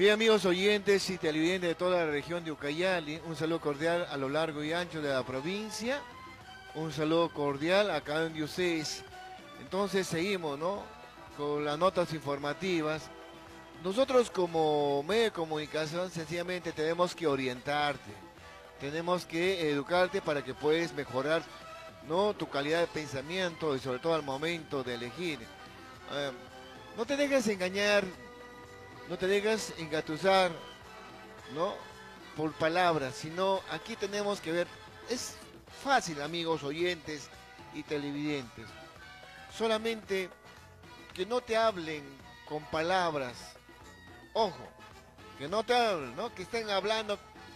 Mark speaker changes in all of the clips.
Speaker 1: Bien, amigos oyentes y televidentes de toda la región de Ucayali, un saludo cordial a lo largo y ancho de la provincia, un saludo cordial acá donde ustedes. Entonces seguimos, ¿no? Con las notas informativas. Nosotros como medio de comunicación sencillamente tenemos que orientarte, tenemos que educarte para que puedas mejorar, ¿no?, tu calidad de pensamiento y sobre todo al momento de elegir. Eh, no te dejes engañar, no te dejes engatusar, ¿no?, por palabras, sino aquí tenemos que ver, es fácil, amigos oyentes y televidentes, solamente que no te hablen con palabras, ojo, que no te hablen, ¿no?, que estén hablando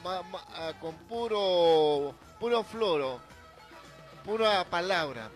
Speaker 1: con puro floro, pura palabra.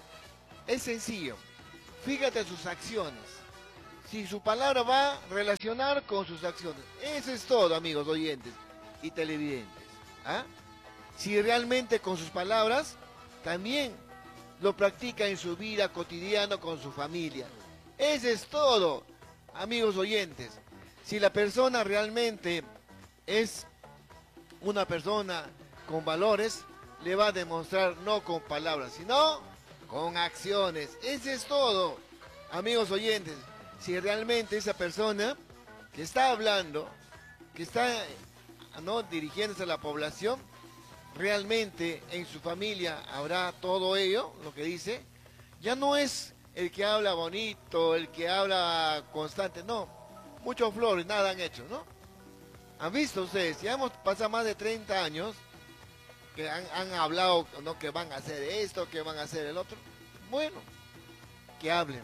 Speaker 1: Es sencillo, fíjate sus acciones. Si su palabra va a relacionar con sus acciones. Eso es todo, amigos oyentes y televidentes. ¿Ah? Si realmente con sus palabras también lo practica en su vida cotidiana con su familia. Eso es todo, amigos oyentes. Si la persona realmente es una persona con valores, le va a demostrar no con palabras, sino con acciones. Eso es todo, amigos oyentes. Si realmente esa persona que está hablando, que está, ¿no?, dirigiéndose a la población, realmente en su familia habrá todo ello, lo que dice, ya no es el que habla bonito, el que habla constante, no, muchos flores, nada han hecho, ¿no? ¿Han visto ustedes? Ya hemos pasado más de 30 años que han hablado, ¿no?, que van a hacer esto, que van a hacer el otro. Bueno, que hablen,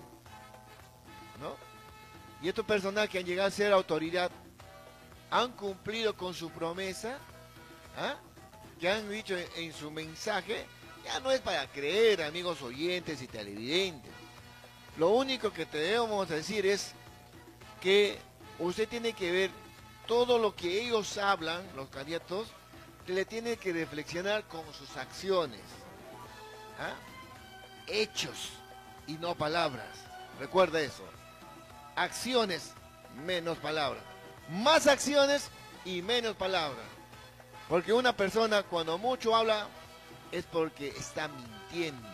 Speaker 1: ¿no? Y estos personajes que han llegado a ser autoridad han cumplido con su promesa, ¿ah?, que han dicho en su mensaje. Ya no es para creer, amigos oyentes y televidentes. Lo único que te debemos decir es que usted tiene que ver todo lo que ellos hablan, los candidatos, que le tiene que reflexionar con sus acciones, ¿ah?, hechos y no palabras. Recuerda eso. Acciones menos palabras. Más acciones y menos palabras. Porque una persona cuando mucho habla es porque está mintiendo.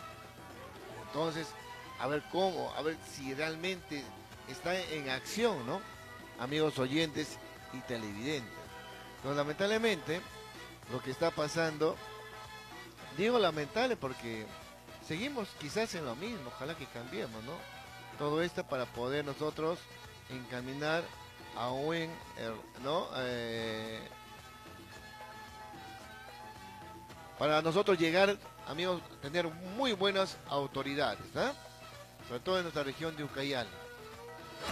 Speaker 1: Entonces, a ver cómo, a ver si realmente está en acción, ¿no?, amigos oyentes y televidentes. Entonces, lamentablemente, lo que está pasando, digo lamentable porque seguimos quizás en lo mismo, ojalá que cambiemos, ¿no? Todo esto para poder nosotros encaminar a un, ¿no?, para nosotros llegar, amigos, tener muy buenas autoridades, ¿eh?, sobre todo en nuestra región de Ucayali.